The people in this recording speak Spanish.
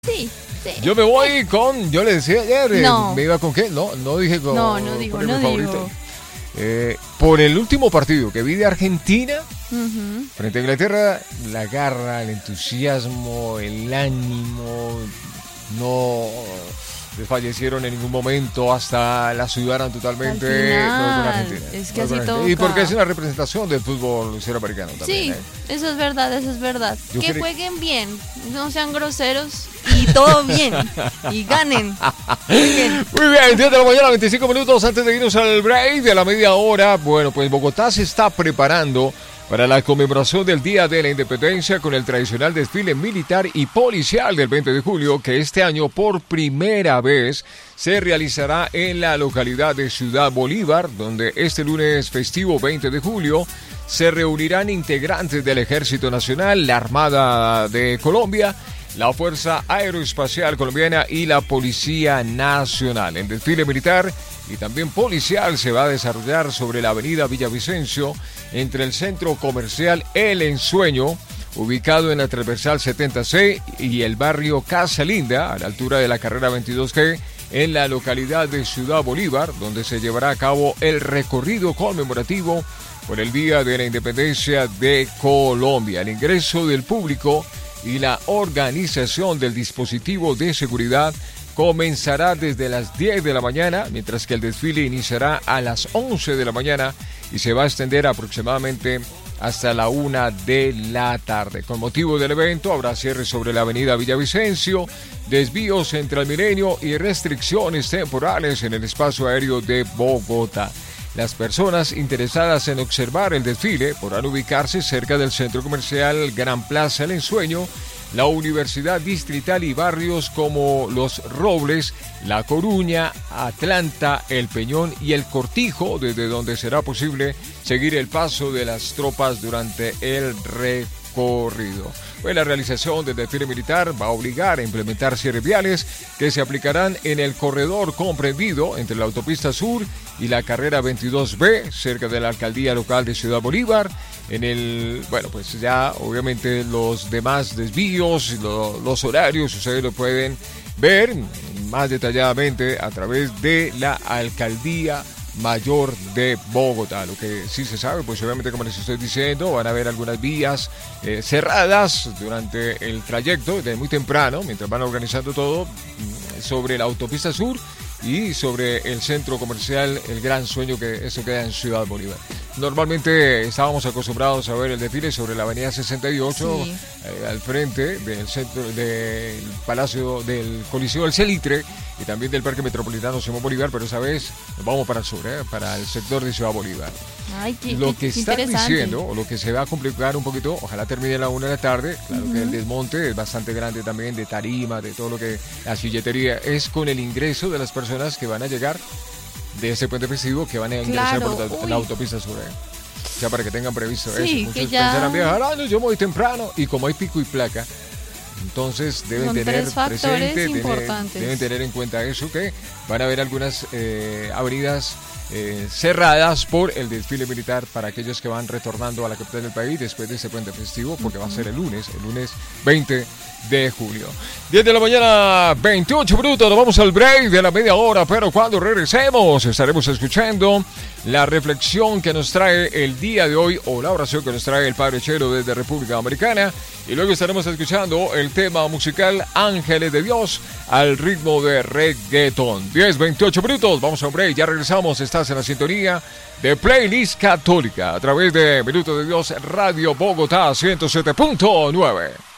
Sí, sí. Yo me voy con, yo le decía ayer, No. ¿me iba con qué? No dije con... No digo, con no mi favorito. digo. Por el último partido que vi de Argentina, Ujú. frente a Inglaterra, la garra, el entusiasmo, el ánimo, no desfallecieron en ningún momento, hasta la sudaron totalmente. Al final, No, con Argentina. es que No, con así Argentina. Y toca. porque es una representación del fútbol suramericano también. Sí, eso es verdad, eso es verdad. Yo Que cre- jueguen bien, no sean groseros y todo bien. Y ganen. Jueguen. Muy bien, 10 de la mañana, 25 minutos antes de irnos al break de la media hora. Bueno, pues Bogotá se está preparando para la conmemoración del Día de la Independencia con el tradicional desfile militar y policial del 20 de julio, que este año por primera vez se realizará en la localidad de Ciudad Bolívar, donde este lunes festivo 20 de julio se reunirán integrantes del Ejército Nacional, la Armada de Colombia, la Fuerza Aeroespacial Colombiana y la Policía Nacional. El desfile militar y también policial se va a desarrollar sobre la avenida Villavicencio, entre el centro comercial El Ensueño, ubicado en la transversal 70C, y el barrio Casa Linda, a la altura de la carrera 22G, en la localidad de Ciudad Bolívar, donde se llevará a cabo el recorrido conmemorativo por el Día de la Independencia de Colombia. El ingreso del público y la organización del dispositivo de seguridad comenzará desde las 10 de la mañana, mientras que el desfile iniciará a las 11 de la mañana y se va a extender aproximadamente hasta la 1 de la tarde. Con motivo del evento habrá cierre sobre la avenida Villavicencio, desvíos entre el Milenio y restricciones temporales en el espacio aéreo de Bogotá. Las personas interesadas en observar el desfile podrán ubicarse cerca del centro comercial Gran Plaza El Ensueño, la Universidad Distrital y barrios como Los Robles, La Coruña, Atlanta, El Peñón y El Cortijo, desde donde será posible seguir el paso de las tropas durante el recorrido. Pues la realización del desfile militar va a obligar a implementar cierres viales que se aplicarán en el corredor comprendido entre la autopista sur y la carrera 22B, cerca de la alcaldía local de Ciudad Bolívar. Pues ya obviamente los demás desvíos, los horarios, ustedes lo pueden ver más detalladamente a través de la alcaldía mayor de Bogotá. Lo que sí se sabe, pues obviamente, como les estoy diciendo, van a haber algunas vías cerradas durante el trayecto desde muy temprano, mientras van organizando todo sobre la autopista sur y sobre el centro comercial El Gran Sueño, que eso queda en Ciudad Bolívar. Normalmente estábamos acostumbrados a ver el desfile sobre la avenida 68, Sí. al frente del centro del Palacio del Coliseo del Salitre y también del Parque Metropolitano Simón Bolívar, pero esa vez nos vamos para el sur, para el sector de Ciudad Bolívar. Ay, Lo que están interesante. diciendo, o lo que se va a complicar un poquito, ojalá termine a la 1 de la tarde, claro que el desmonte es bastante grande también, de tarima, de todo lo que, la silletería, es con el ingreso de las personas que van a llegar de ese puente festivo, que van a ingresar Claro, por uy. la autopista sur. O sea, para que tengan previsto Sí, eso. que Muchos ya- pensarán viajar, no, yo me voy temprano, y como hay pico y placa, entonces deben Son tener tres factores presente, importantes. deben tener en cuenta eso, que van a haber algunas avenidas cerradas por el desfile militar para aquellos que van retornando a la capital del país después de ese puente festivo, porque va a ser el lunes 20 de julio. 10 de la mañana, 28 minutos, nos vamos al break de la media hora, pero cuando regresemos estaremos escuchando la reflexión que nos trae el día de hoy, o la oración que nos trae el Padre Chelo desde República Dominicana, y luego estaremos escuchando el tema musical Ángeles de Dios al ritmo de reggaetón. 10-28 minutos, vamos a un break, ya regresamos, estás en la sintonía de Playlist Católica a través de Minuto de Dios Radio Bogotá 107.9.